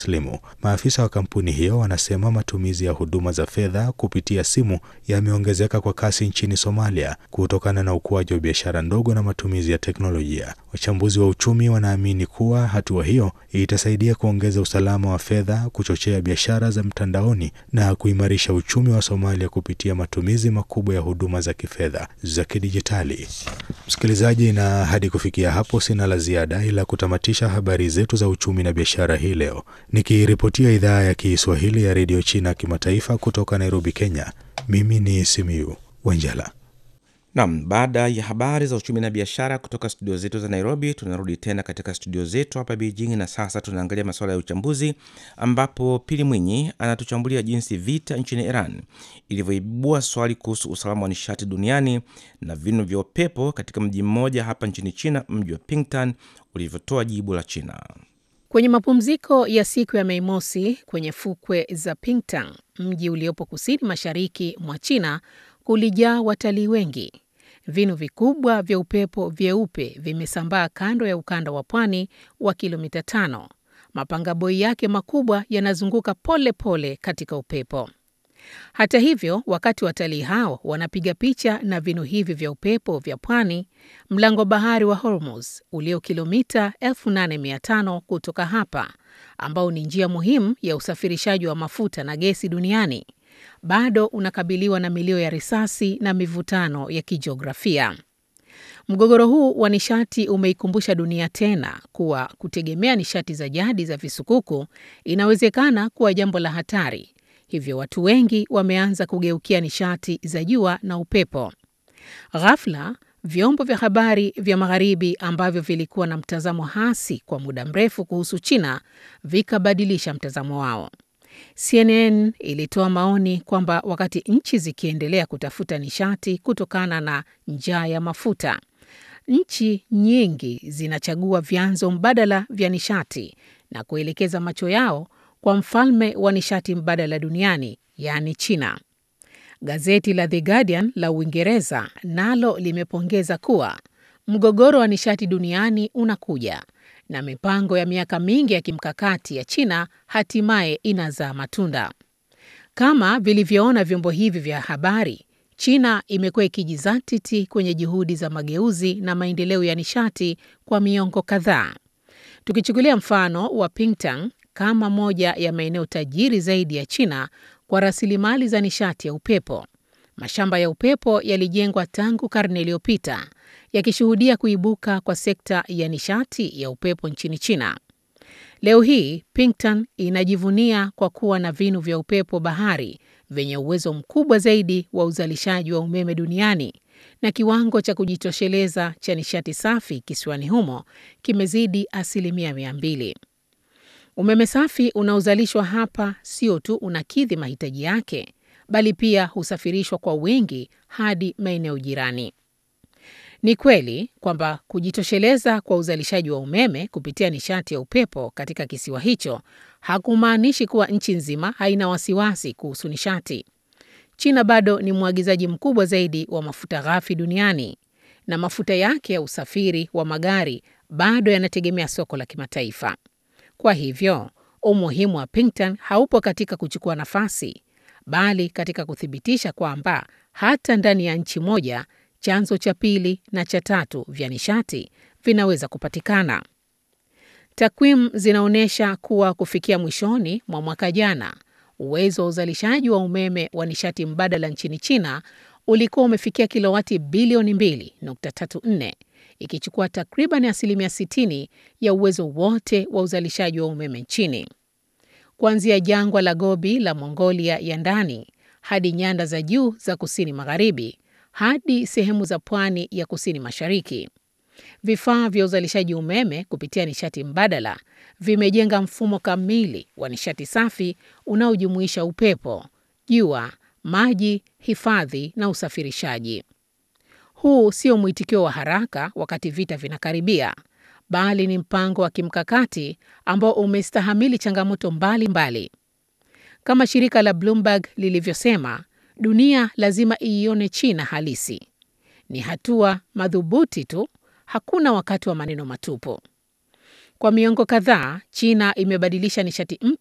taslimu. Maafisa wa kampuni hiyo wanasema matumizi ya huduma za fedha kupitia simu yameongezeka kwa kasi nchini Somalia kutokana na ukuaji wa biashara ndogo na matumizi ya teknolojia. Wachambuzi wa uchumi wanaamini kuwa hatua hiyo itasaidia kuongeza usalama wa fedha, kuchochea biashara za mtandaoni na kuimarisha uchumi wa Somalia kupitia matumizi makubwa ya huduma za kifedha za kidijitali. Msikilizaji, na hadi kufikia hapo sina la ziada ila kutamatisha habari zetu za uchumi na biashara hii leo. Nikiripotia idhaa ya Kiswahili ya Radio China Kimataifa kutoka Nairobi, Kenya. Mimi ni Simiyu Wanjala. Naam, baada ya habari za uchumi na biashara kutoka studio zetu za Nairobi, tunarudi tena katika studio zetu hapa Beijing, na sasa tunaangalia masuala ya uchambuzi ambapo Pili Mwinyi anatuchambulia jinsi vita nchini Iran ilivyoibua swali kuhusu usalama wa nishati duniani na vinu vya upepo katika mji mmoja hapa nchini China, mji wa Pingtan, ulivyotoa jibu la China. Kwenye mapumziko ya siku ya Mei Mosi kwenye fukwe za Pingtan, mji uliopo kusini mashariki mwa China, kulijaa watalii wengi. Vinu vikubwa vya upepo vyeupe vimesambaa kando ya ukanda wa pwani wa kilomita 5. Mapangaboi yake makubwa yanazunguka pole pole katika upepo. Hata hivyo, wakati watalii hao wanapiga picha na vinu hivi vya upepo vya pwani, mlango bahari wa Hormuz ulio kilomita 8500 kutoka hapa, ambao ni njia muhimu ya usafirishaji wa mafuta na gesi duniani, bado unakabiliwa na milio ya risasi na mivutano ya kijiografia. Mgogoro huu wa nishati umeikumbusha dunia tena kuwa kutegemea nishati za jadi za visukuku inawezekana kuwa jambo la hatari. Hivyo watu wengi wameanza kugeukia nishati za jua na upepo. Ghafla, vyombo vya habari vya magharibi ambavyo vilikuwa na mtazamo hasi kwa muda mrefu kuhusu China vikabadilisha mtazamo wao. CNN ilitoa maoni kwamba wakati nchi zikiendelea kutafuta nishati kutokana na njaa ya mafuta, nchi nyingi zinachagua vyanzo mbadala vya nishati na kuelekeza macho yao kwa mfalme wa nishati mbadala duniani, yaani China. Gazeti la The Guardian la Uingereza nalo limepongeza kuwa mgogoro wa nishati duniani unakuja na mipango ya miaka mingi ya kimkakati ya China hatimaye inazaa matunda. Kama vilivyoona vyombo hivi vya habari, China imekuwa ikijizatiti kwenye juhudi za mageuzi na maendeleo ya nishati kwa miongo kadhaa. Tukichukulia mfano wa Pingtan kama moja ya maeneo tajiri zaidi ya China kwa rasilimali za nishati ya upepo. Mashamba ya upepo yalijengwa tangu karne iliyopita, yakishuhudia kuibuka kwa sekta ya nishati ya upepo nchini China. Leo hii, Pingtan inajivunia kwa kuwa na vinu vya upepo bahari vyenye uwezo mkubwa zaidi wa uzalishaji wa umeme duniani, na kiwango cha kujitosheleza cha nishati safi kisiwani humo kimezidi 200%. Umeme safi unaozalishwa hapa sio tu unakidhi mahitaji yake, bali pia husafirishwa kwa wingi hadi maeneo jirani. Ni kweli kwamba kujitosheleza kwa uzalishaji wa umeme kupitia nishati ya upepo katika kisiwa hicho hakumaanishi kuwa nchi nzima haina wasiwasi kuhusu nishati. China bado ni mwagizaji mkubwa zaidi wa mafuta ghafi duniani, na mafuta yake ya usafiri wa magari bado yanategemea soko la kimataifa. Kwa hivyo, umuhimu wa Pingtan haupo katika kuchukua nafasi, bali katika kuthibitisha kwamba hata ndani ya nchi moja, chanzo cha pili na cha tatu vya nishati vinaweza kupatikana. Takwimu zinaonyesha kuwa kufikia mwishoni mwa mwaka jana, uwezo wa uzalishaji wa umeme wa nishati mbadala nchini China ulikuwa umefikia kilowati bilioni 2.34, ikichukua takriban 60% ya uwezo wote wa uzalishaji wa umeme nchini. Kuanzia jangwa la Gobi la Mongolia ya ndani hadi nyanda za juu za kusini magharibi hadi sehemu za pwani ya kusini mashariki, vifaa vya uzalishaji umeme kupitia nishati mbadala vimejenga mfumo kamili wa nishati safi unaojumuisha upepo, jua, maji, hifadhi na usafirishaji. Huu sio mwitikio wa haraka wakati vita vinakaribia, bali ni mpango wa kimkakati ambao umestahimili changamoto mbalimbali. Kama shirika la Bloomberg lilivyosema, dunia lazima iione China halisi. Ni hatua madhubuti tu, hakuna wakati wa maneno matupu. Kwa miongo kadhaa, China imebadilisha nishati mpya